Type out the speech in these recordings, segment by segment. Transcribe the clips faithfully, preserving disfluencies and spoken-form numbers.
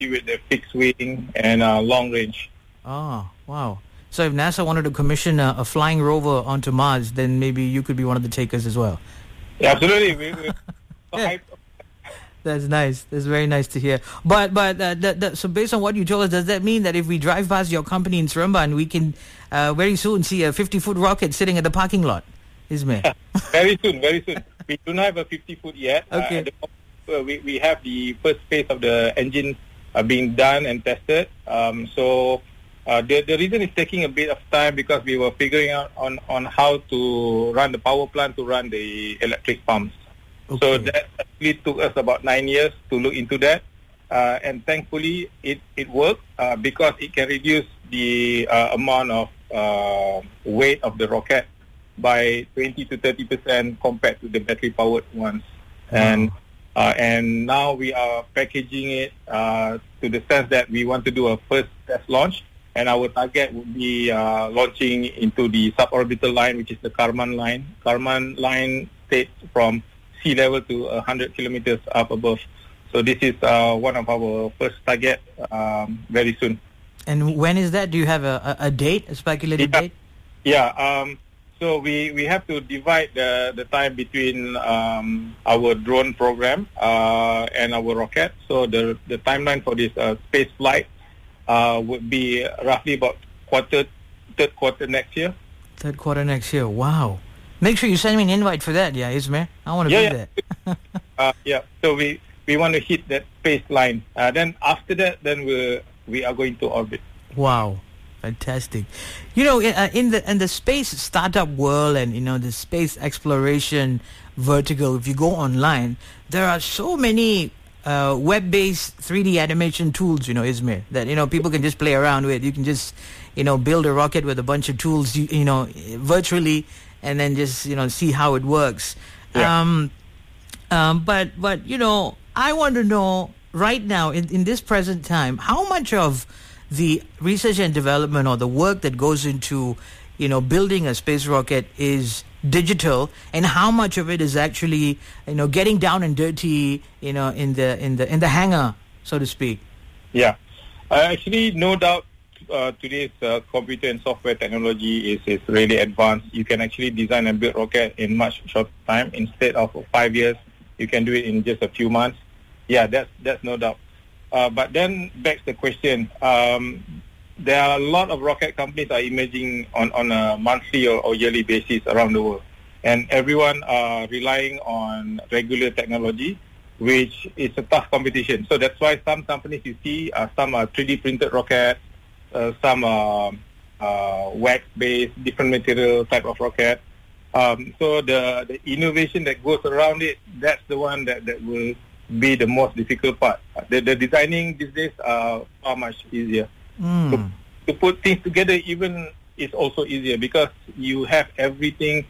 with the fixed wing and uh, long range. Oh, wow. So if NASA wanted to commission a, a flying rover onto Mars, then maybe you could be one of the takers as well. Yeah, absolutely. We, we yeah. That's nice. That's very nice to hear. But but uh, that, that, so based on what you told us, does that mean that if we drive past your company in Seremban, we can uh, very soon see a fifty-foot rocket sitting at the parking lot? Ismail? Yeah, very soon, very soon. We do not have a fifty-foot yet. Okay. Uh, at the moment, we, we have the first phase of the engine uh, being done and tested. Um, so uh, the, the reason it's taking a bit of time because we were figuring out on, on how to run the power plant to run the electric pumps. Okay. So that actually took us about nine years to look into that. Uh, and thankfully, it, it worked uh, because it can reduce the uh, amount of uh, weight of the rocket by twenty to thirty percent compared to the battery-powered ones. Wow. And uh, and now we are packaging it uh, to the sense that we want to do a first test launch, and our target would be uh, launching into the suborbital line, which is the Karman line. Karman line stays from sea level to one hundred kilometers up above. So this is uh, one of our first target um, very soon. And when is that? Do you have a, a, a date, a speculated yeah. date? Yeah. Um, so we, we have to divide the, the time between um, our drone program uh, and our rocket. So the the timeline for this uh, space flight uh, would be roughly about quarter, third quarter next year. Third quarter next year. Wow. Make sure you send me an invite for that, yeah, Ismail. I want to yeah, be yeah. there. uh, yeah. So we, we want to hit that space line. Uh, then after that, then we we are going to orbit. Wow, fantastic! You know, in, uh, in the in the space startup world and you know the space exploration vertical, if you go online, there are so many uh, web-based three D animation tools. You know, Ismail, that you know people can just play around with. You can just you know build a rocket with a bunch of tools. You, you know, virtually. And then just you know see how it works, yeah. um, um, but but you know I want to know right now in, in this present time how much of the research and development or the work that goes into you know building a space rocket is digital, and how much of it is actually you know getting down and dirty you know in the in the in the hangar, so to speak. Yeah, uh, actually, no doubt. Uh, today's uh, computer and software technology is, is really advanced. You can actually design and build rocket in much shorter time. Instead of five years, you can do it in just a few months. Yeah, that's that's no doubt. Uh, but then begs the question, um, there are a lot of rocket companies are emerging on, on a monthly or, or yearly basis around the world. And everyone are relying on regular technology, which is a tough competition. So that's why some companies you see, uh, some are three D printed rockets, Uh, some uh, uh, wax-based, different material type of rocket. Um, so the, the innovation that goes around it, that's the one that, that will be the most difficult part. The, the designing these days are far much easier. Mm. To, to put things together even is also easier because you have everything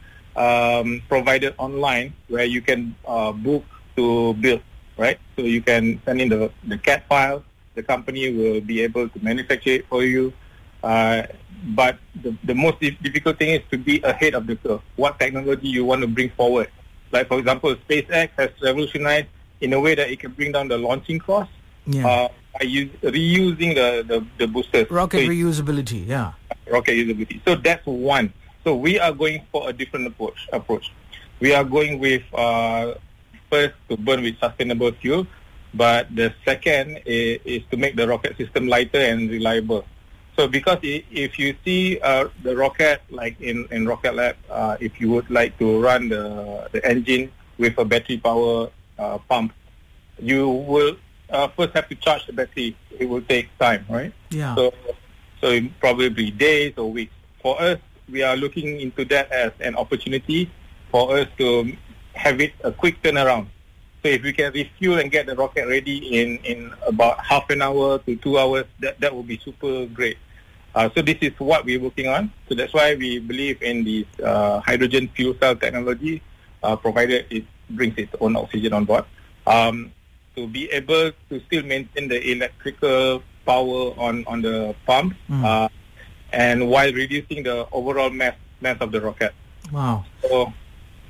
um, provided online where you can uh, book to build, right? So you can send in the, the C A D files. The company will be able to manufacture it for you. Uh, but the, the most difficult thing is to be ahead of the curve. What technology you want to bring forward. Like, for example, SpaceX has revolutionized in a way that it can bring down the launching cost yeah. uh, by use, reusing the, the, the boosters. Rocket so reusability, yeah. Rocket reusability. So that's one. So we are going for a different approach. approach. We are going with, uh, first, to burn with sustainable fuel. But the second is, is to make the rocket system lighter and reliable. So because if you see uh, the rocket, like in, in Rocket Lab, uh, if you would like to run the, the engine with a battery power uh, pump, you will uh, first have to charge the battery. It will take time, right? Yeah. So, so it probably days or weeks. For us, we are looking into that as an opportunity for us to have it a quick turnaround. So if we can refuel and get the rocket ready in, in about half an hour to two hours, that, that would be super great. Uh, so this is what we're working on. So that's why we believe in this uh, hydrogen fuel cell technology, uh, provided it brings its own oxygen on board, um, to be able to still maintain the electrical power on, on the pump, mm. uh, and while reducing the overall mass, mass of the rocket. Wow. So,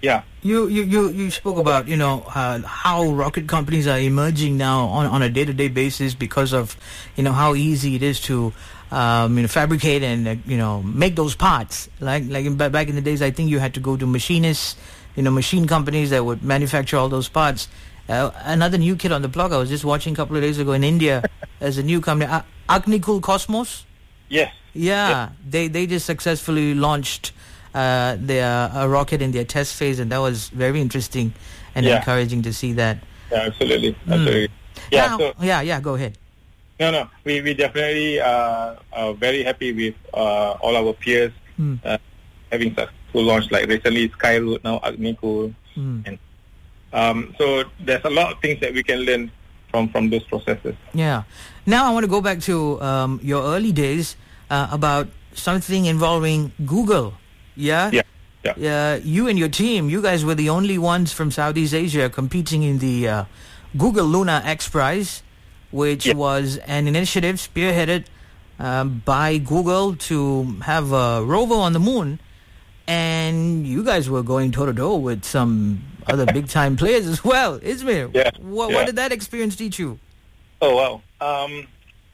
Yeah. You, you, you, you spoke about, you know, uh, how rocket companies are emerging now on, on a day-to-day basis because of, you know, how easy it is to, um, you know, fabricate and, uh, you know, make those parts. Like, like in, back in the days, I think you had to go to machinists, you know, machine companies that would manufacture all those parts. Uh, another new kid on the block, I was just watching a couple of days ago in India, as a new company, uh, Agnikul Cosmos. Yes. Yeah, yes. they they just successfully launched uh, their a rocket in their test phase, and that was very interesting and yeah. encouraging to see that. Yeah, absolutely, absolutely. Mm. Yeah, now, so, yeah, yeah. Go ahead. No, no, we we definitely uh, are very happy with uh, all our peers mm. uh, having successful launch. Like recently, Skyroot, now Agnikul, mm. and um, so there's a lot of things that we can learn from from those processes. Yeah. Now I want to go back to um, your early days uh, about something involving Google. Yeah? Yeah. Yeah. Uh, you and your team, you guys were the only ones from Southeast Asia competing in the uh, Google Lunar X Prize, which yeah. was an initiative spearheaded um, by Google to have a rover on the moon. And you guys were going toe-to-toe with some other big-time players as well. Ismail, yeah. What, yeah. what did that experience teach you? Oh, wow. Um,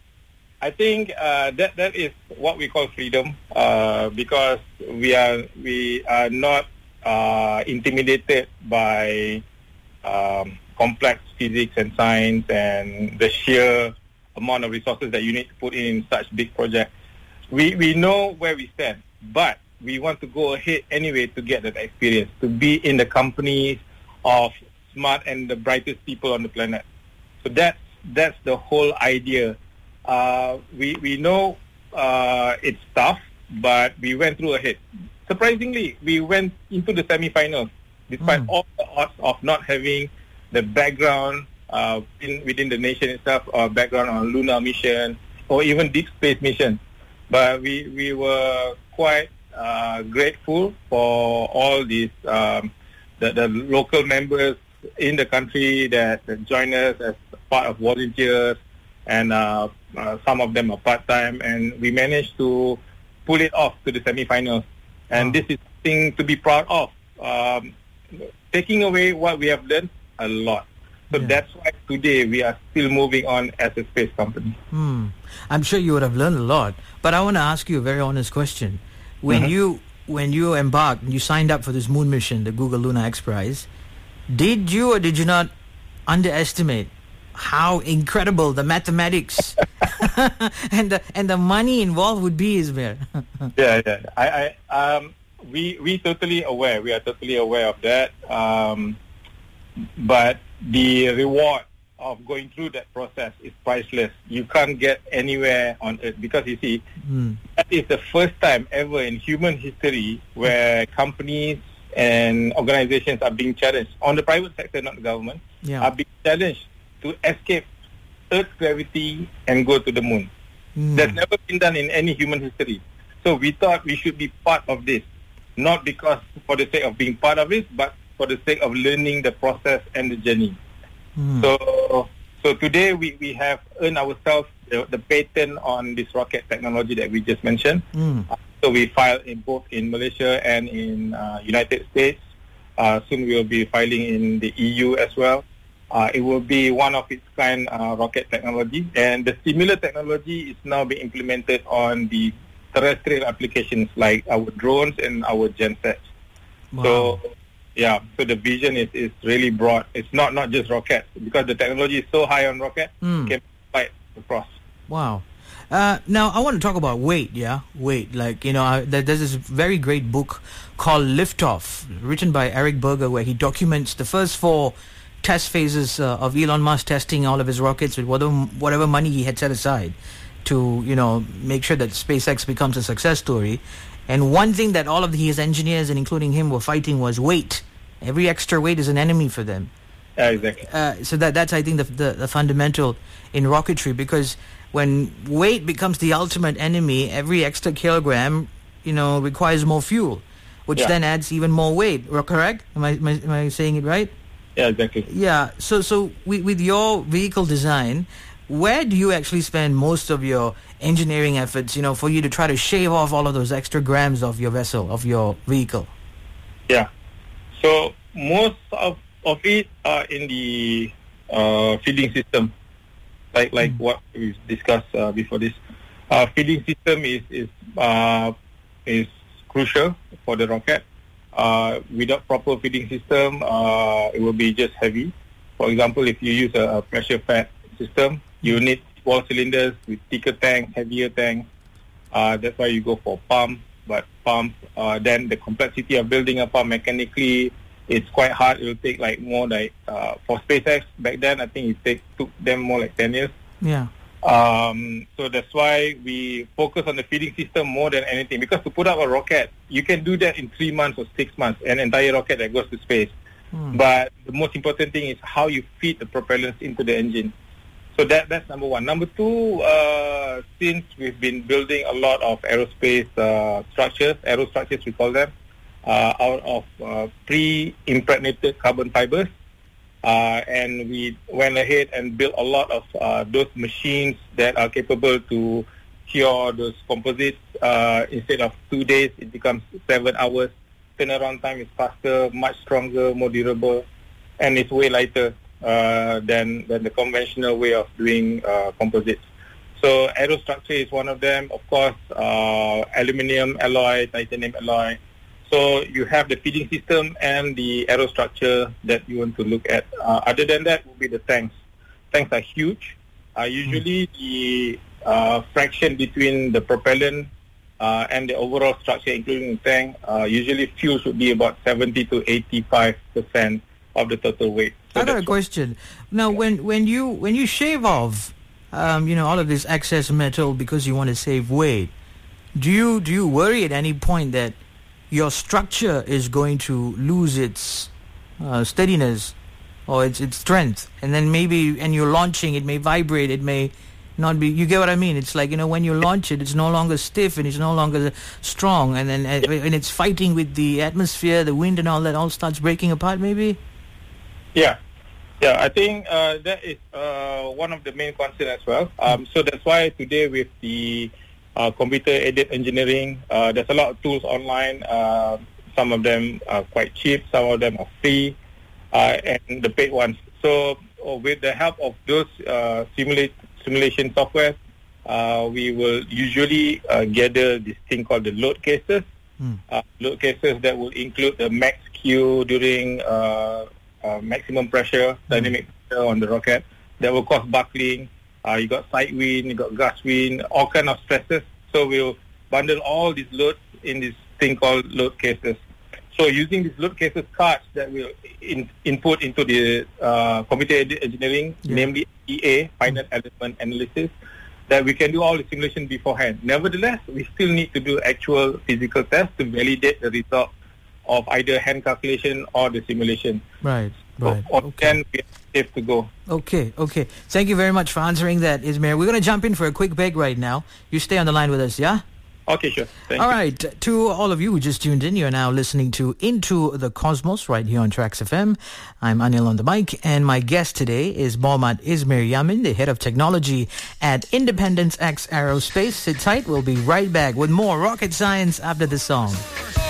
I think uh, that that is what we call freedom, uh, because we are we are not uh, intimidated by um, complex physics and science and the sheer amount of resources that you need to put in such big projects. We we know where we stand, but we want to go ahead anyway to get that experience, to be in the companies of smart and the brightest people on the planet. So that's that's the whole idea. Uh, we we know uh, it's tough, but we went through ahead. Surprisingly, we went into the semi-finals despite mm. all the odds of not having the background uh, in, within the nation itself, or background on lunar mission, or even deep space mission. But we, we were quite uh, grateful for all these um, the, the local members in the country that, that joined us as part of volunteers, and uh, uh, some of them are part-time, and we managed to pull it off to the semi-finals. And this is something to be proud of. Um, taking away what we have learned, a lot. So yeah. that's why today we are still moving on as a space company. Hmm. I'm sure you would have learned a lot. But I want to ask you a very honest question. When mm-hmm. you when you embarked, you signed up for this moon mission, the Google Lunar X Prize, did you or did you not underestimate how incredible the mathematics and the and the money involved would be, Ismail? yeah, yeah. I, I um we we totally aware. We are totally aware of that. Um, but the reward of going through that process is priceless. You can't get anywhere on Earth, because you see, mm. that is the first time ever in human history where companies and organizations are being challenged, on the private sector, not the government, yeah. are being challenged to escape Earth's gravity and go to the moon. Mm. That's never been done in any human history. So we thought we should be part of this, not because for the sake of being part of it, but for the sake of learning the process and the journey. Mm. So so today we, we have earned ourselves the, the patent on this rocket technology that we just mentioned. Mm. Uh, so we filed in both in Malaysia and in uh, United States. Uh, soon we will be filing in the E U as well. Uh, it will be one of its kind uh, rocket technology, and the similar technology is now being implemented on the terrestrial applications like our drones and our gensets. Wow. So, yeah, so the vision is, is really broad. It's not, not just rockets, because the technology is so high on rocket, mm. it can fight across. Wow. Uh, now, I want to talk about weight, yeah? Weight. Like, you know, uh, there's this very great book called Liftoff, written by Eric Berger, where he documents the first four test phases uh, of Elon Musk testing all of his rockets with whatever, whatever money he had set aside to, you know, make sure that SpaceX becomes a success story. And one thing that all of his engineers, and including him, were fighting was weight. Every extra weight is an enemy for them. Yeah, exactly. Uh, so that that's, I think, the, the, the fundamental in rocketry, because when weight becomes the ultimate enemy, every extra kilogram, you know, requires more fuel, which yeah. then adds even more weight. Correct? Am I, am I, am I saying it right? Yeah, exactly. Yeah. So, so with, with your vehicle design, where do you actually spend most of your engineering efforts, you know, for you to try to shave off all of those extra grams of your vessel, of your vehicle? Yeah. So most of, of it are in the uh, feeding system, like like mm. what we discussed uh, before this. Uh, feeding system is is uh, is crucial for the rocket. Uh, without proper feeding system, uh, it will be just heavy. For example, if you use a, a pressure fed system, you need small cylinders with thicker tanks, heavier tanks. Uh, that's why you go for pump. But pump, uh, then the complexity of building a pump mechanically, it's quite hard. It will take like more like, uh, for SpaceX back then, I think it take, took them more like ten years. Yeah. Um, so that's why we focus on the feeding system more than anything. Because to put up a rocket, you can do that in three months or six months, an entire rocket that goes to space. Mm. But the most important thing is how you feed the propellants into the engine. So that that's number one. Number two, uh, since we've been building a lot of aerospace uh, structures, aerostructures we call them, uh, out of uh, pre-impregnated carbon fibers, uh, and we went ahead and built a lot of uh, those machines that are capable to cure those composites. Uh, instead of two days, it becomes seven hours. Turnaround time is faster, much stronger, more durable, and it's way lighter uh, than than the conventional way of doing uh, composites. So aerostructure is one of them. Of course, uh, aluminium alloy, titanium alloy. So you have the feeding system and the aerostructure that you want to look at. Uh, other than that, will be the tanks. Tanks are huge. Uh, usually, mm. the uh, fraction between the propellant Uh, and the overall structure, including the tank, uh, usually fuel should be about seventy to eighty-five percent of the total weight. So I got a question. Now, yeah. when, when you when you shave off, um, you know, all of this excess metal because you want to save weight, do you do you worry at any point that your structure is going to lose its uh, steadiness or its its strength, and then maybe and you're launching, it may vibrate, it may not be, you get what I mean? It's like, you know, when you launch it, it's no longer stiff and it's no longer strong, and then uh, and it's fighting with the atmosphere, the wind and all that, all starts breaking apart maybe? Yeah. Yeah, I think uh, that is uh, one of the main concerns as well. Um, so that's why today with the uh, computer-aided engineering, uh, there's a lot of tools online. Uh, some of them are quite cheap, some of them are free, uh, and the paid ones. So uh, with the help of those uh, simulate simulation software, uh, we will usually uh, gather this thing called the load cases. Mm. Uh, load cases that will include the max Q during uh, uh, maximum pressure, mm. dynamic pressure on the rocket. That will cause buckling. Uh, you got side wind, you got gust wind, all kind of stresses. So we'll bundle all these loads in this thing called load cases. So using these load cases cards that will in, input into the uh, computer engineering, yeah. namely E A, Final Element Analysis, that we can do all the simulation beforehand. Nevertheless, we still need to do actual physical tests to validate the result of either hand calculation or the simulation. Right, right. So, or okay. then we are safe to go. Okay, okay. Thank you very much for answering that, Ismail. We're going to jump in for a quick break right now. You stay on the line with us, yeah? Okay, sure. Thank all you. right. To all of you who just tuned in, you're now listening to Into the Cosmos right here on Trax F M. I'm Anil on the mic, and my guest today is Mohammad Ismail Yamin, the head of technology at Independence X Aerospace. Sit tight. We'll be right back with more rocket science after the song.